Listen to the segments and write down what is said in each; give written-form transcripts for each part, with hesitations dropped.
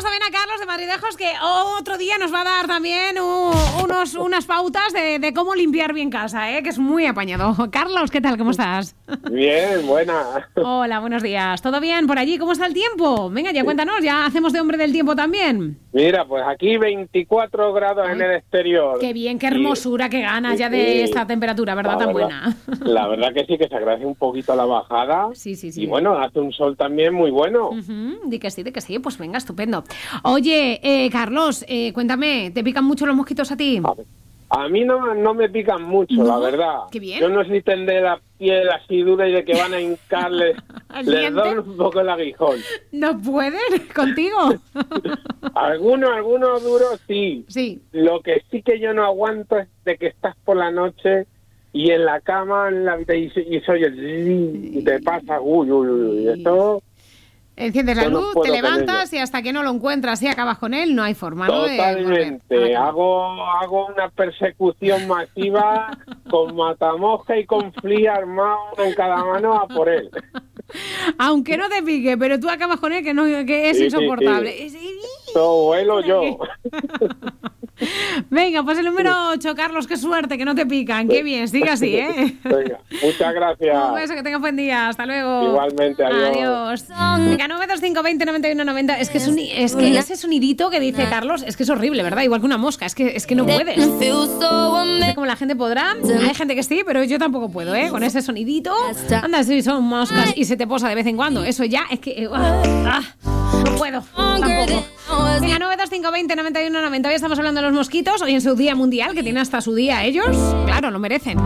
también a Carlos de Madridejos, que otro día nos va a dar también unas pautas de cómo limpiar bien casa, que es muy apañado. Carlos, ¿qué tal? ¿Cómo estás? Bien, buena. Hola, buenos días. ¿Todo bien por allí? ¿Cómo está el tiempo? Venga, ya cuéntanos, ya hacemos de hombre del tiempo también. Mira, pues aquí 24 grados en el exterior. Qué bien, qué hermosura, qué ganas ya de esta temperatura, ¿verdad? Tan buena. La verdad que sí, que se agradece un poquito la bajada. Sí. Y bueno, hace un sol también muy bueno. Di que sí, pues venga, estupendo. Oye, Carlos, cuéntame, ¿te pican mucho los mosquitos a ti? A mí no me pican mucho, ¿No? la verdad. Qué bien. Yo no soy de la piel así dura y de que van a hincarle. Les doy un poco el aguijón. ¿No pueden contigo? Algunos duros sí. Sí. Lo que sí que yo no aguanto es de que estás por la noche y en la cama, en la habitación, y soy el... y te pasa, uy, esto... Enciendes la luz, te levantas y hasta que no lo encuentras y acabas con él, no hay forma, ¿no? Totalmente. Hago una persecución masiva con matamosca y con fli armado en cada mano a por él. Aunque no te pique, pero tú acabas con él, que es insoportable. Sí. Vuelo yo. Venga, pues el número 8, Carlos, qué suerte, que no te pican. Qué bien, sigue así, Venga, muchas gracias. Un beso, que tengas buen día. Hasta luego. Igualmente, adiós. Venga, 925209190. Es que ese sonidito que dice Carlos, es que es horrible, ¿verdad? Igual que una mosca, es que no puedes. No sé cómo la gente podrá. Hay gente que sí, pero yo tampoco puedo, Con ese sonidito. Anda, si son moscas y se te posa de vez en cuando. Eso ya es que... no puedo, tampoco. Venga, 925209190. Hoy estamos hablando de los mosquitos. Hoy en su día mundial, que tiene hasta su día ellos. Claro, lo merecen.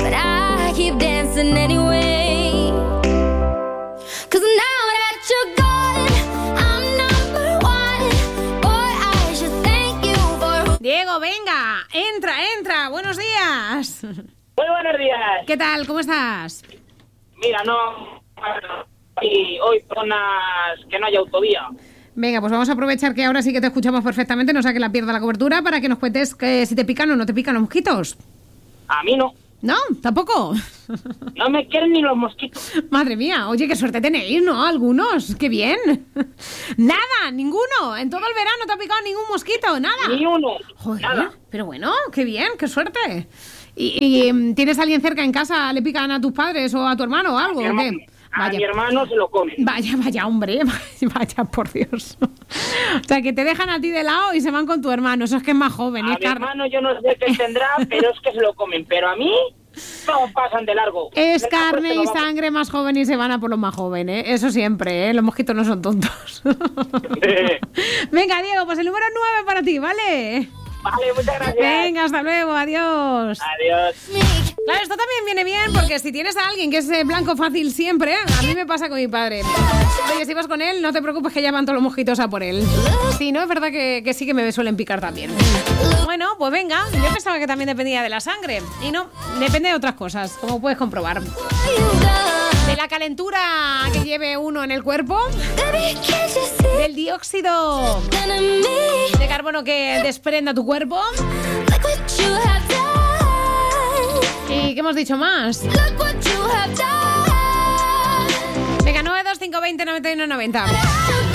Diego, venga, entra. Buenos días. Muy buenos días. ¿Qué tal? ¿Cómo estás? Mira, hoy zonas que no haya autovía. Venga, pues vamos a aprovechar que ahora sí que te escuchamos perfectamente, no sea que la pierda la cobertura, para que nos cuentes que si te pican o no te pican los mosquitos. A mí no. ¿No? ¿Tampoco? No me quieren ni los mosquitos. Madre mía, oye, qué suerte tenéis, ¿no? Algunos, qué bien. Nada, ninguno. En todo el verano te ha picado ningún mosquito, nada. Ni uno. Joder, nada. Pero bueno, qué bien, qué suerte. ¿Y tienes a alguien cerca en casa? ¿Le pican a tus padres o a tu hermano o algo? ¿O qué? A mi hermano se lo come. Vaya, hombre, vaya, por Dios. O sea, que te dejan a ti de lado y se van con tu hermano. Eso es que es más joven. A mi hermano yo no sé qué tendrá, pero es que se lo comen. Pero a mí no pasan de largo. Es carne y sangre más joven y se van a por lo más joven, Eso siempre, Los mosquitos no son tontos. Venga, Diego, pues el número 9 para ti, ¿vale? Vale, muchas gracias. Venga, hasta luego, adiós. Adiós. Claro, esto también viene bien porque si tienes a alguien que es blanco fácil siempre, a mí me pasa con mi padre. Oye, si vas con él, no te preocupes que ya van todos los mosquitos a por él. Sí, no, es verdad que sí que me suelen picar también. Bueno, pues venga, yo pensaba que también dependía de la sangre. Y no, depende de otras cosas, como puedes comprobar. De la calentura que lleve uno en el cuerpo, del dióxido de carbono que desprenda tu cuerpo. ¿Y qué hemos dicho más? Venga, 925209190.